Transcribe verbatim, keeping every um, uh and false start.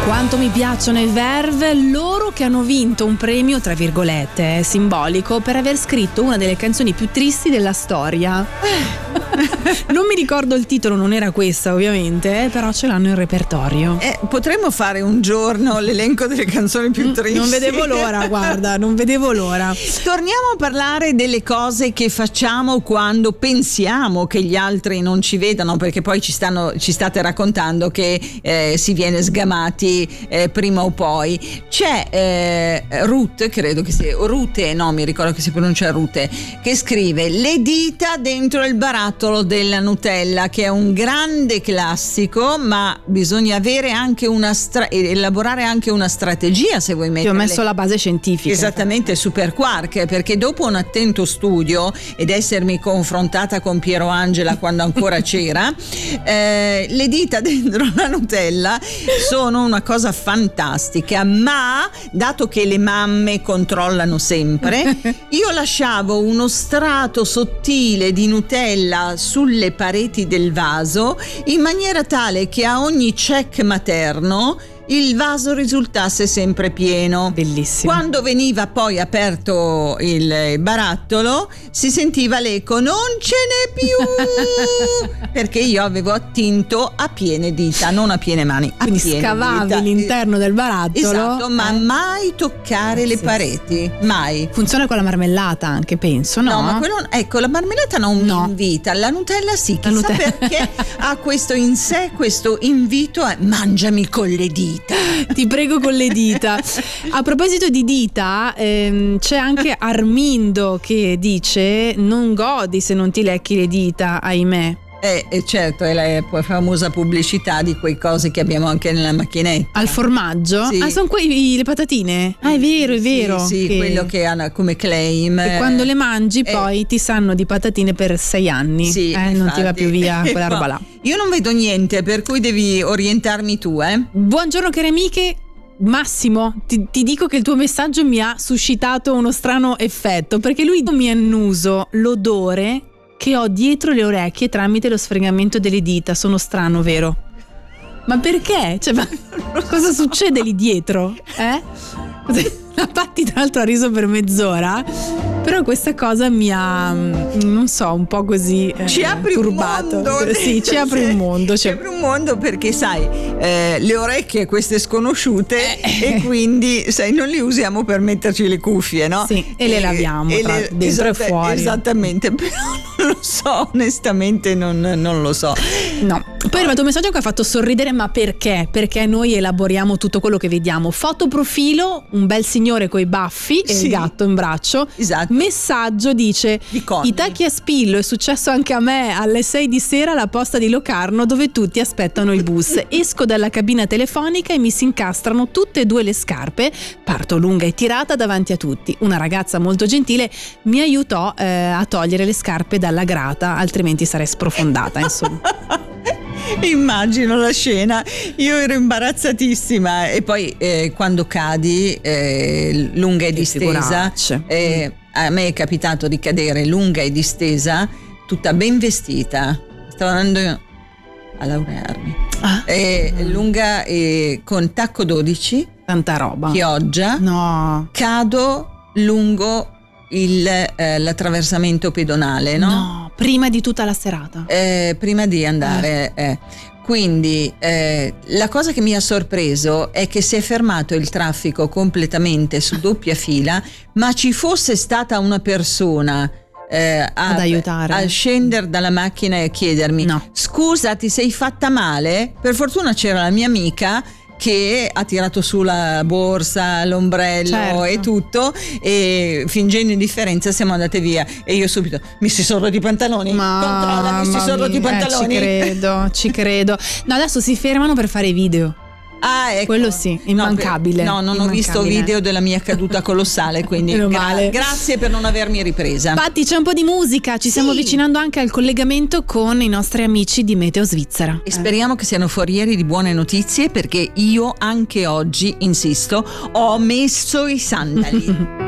Quanto mi piacciono i Verve, loro che hanno vinto un premio, tra virgolette, simbolico per aver scritto una delle canzoni più tristi della storia. Non mi ricordo il titolo, non era questa ovviamente, però ce l'hanno in repertorio. Eh, potremmo fare un giorno l'elenco delle canzoni più tristi. Non vedevo l'ora, guarda, non vedevo l'ora. Torniamo a parlare delle cose che facciamo quando pensiamo che gli altri non ci vedano, perché poi ci, stanno, ci state raccontando che eh, si viene sgamati eh, prima o poi. C'è eh, Ruth, credo che sia Rute, no, mi ricordo che si pronuncia Rute, che scrive: le dita dentro il barattolo della Nutella, che è un grande classico, ma bisogna avere anche una stra- elaborare anche una strategia se vuoi metterle. Ti ho messo la base scientifica. Esattamente, super quark, perché dopo un attento studio ed essermi confrontata con Piero Angela quando ancora c'era, eh, le dita dentro la Nutella sono una cosa fantastica, ma dato che le mamme controllano sempre, io lasciavo uno strato sottile di Nutella sulle pareti del vaso in maniera tale che a ogni check materno il vaso risultasse sempre pieno. Bellissimo. Quando veniva poi aperto il barattolo si sentiva l'eco: non ce n'è più, perché io avevo attinto a piene dita, non a piene mani, a quindi piene scavavi dita. L'interno del barattolo. Esatto, ma eh. mai toccare le Sì, pareti, mai. Funziona con la marmellata anche, penso, no? No, ma quello, ecco, la marmellata non No. mi invita, la Nutella sì, chissà Nutella. perché ha questo in sé, questo invito a mangiami con le dita. Ti prego con le dita. A proposito di dita, ehm, c'è anche Armindo che dice: non godi se non ti lecchi le dita, ahimè. Eh, eh, certo, è la famosa pubblicità di quei cose che abbiamo anche nella macchinetta. Al formaggio? Sì. Ah, sono quei le patatine? Ah, è vero, è vero. Sì, sì, che, quello che hanno come claim. che quando le mangi eh, poi ti sanno di patatine per sei anni. Sì, eh, non ti va più via quella roba là. Io non vedo niente, per cui devi orientarmi tu, eh. Buongiorno cari amiche. Massimo, ti, ti dico che il tuo messaggio mi ha suscitato uno strano effetto, perché lui mi annuso l'odore che ho dietro le orecchie tramite lo sfregamento delle dita. Sono strano, vero? Ma perché? Cioè, ma cosa succede lì dietro? Eh? La Patti tra l'altro ha riso per mezz'ora, però questa cosa mi ha, non so, un po' così eh, ci apri turbato. un mondo. Sì, ci apri un mondo. Ci apri un mondo perché sai, eh, le orecchie queste sconosciute eh. e quindi sai, non le usiamo per metterci le cuffie, no? Sì, e, e le laviamo e tra, le, dentro esatta, e fuori. Esattamente, però non lo so, onestamente non, non lo so. No. Poi è arrivato un messaggio che ha fatto sorridere, ma perché? Perché noi elaboriamo tutto quello che vediamo. Fotoprofilo, un bel signore coi baffi e sì. il gatto in braccio. Esatto. Messaggio dice: i tacchi a spillo, è successo anche a me alle sei di sera alla posta di Locarno dove tutti aspettano il bus. Esco dalla cabina telefonica e mi si incastrano tutte e due le scarpe, parto lunga e tirata davanti a tutti. Una ragazza molto gentile mi aiutò eh, a togliere le scarpe dalla grata, altrimenti sarei sprofondata, insomma. Immagino la scena, io ero imbaраzzatissima e poi eh, quando cadi eh, lunga e distesa, eh, a me è capitato di cadere lunga e distesa, tutta ben vestita, stavo andando a laurearmi, ah. eh, lunga e con tacco dodici, tanta roba, pioggia, no. cado lungo il eh, l'attraversamento pedonale, no? No, prima di tutta la serata. Eh, prima di andare, eh. Eh. Quindi eh, la cosa che mi ha sorpreso è che si è fermato il traffico completamente su doppia fila, ma ci fosse stata una persona eh, a, ad aiutare, a scendere dalla macchina e a chiedermi: no. Scusa, ti sei fatta male? Per fortuna c'era la mia amica che ha tirato su la borsa, l'ombrello, certo, e tutto, e fingendo indifferenza siamo andate via e io subito: mi si sono rotti i pantaloni, controlla, mi si sono rotti i pantaloni. Eh, ci credo, ci credo. No, adesso si fermano per fare i video. Ah, ecco. Quello sì, immancabile. No, non immancabile. ho visto video della mia caduta colossale, quindi gra- grazie per non avermi ripresa. Patti, c'è un po' di musica, ci sì. stiamo avvicinando anche al collegamento con i nostri amici di Meteo Svizzera. E speriamo eh. che siano forieri di buone notizie, perché io anche oggi, insisto, ho messo i sandali.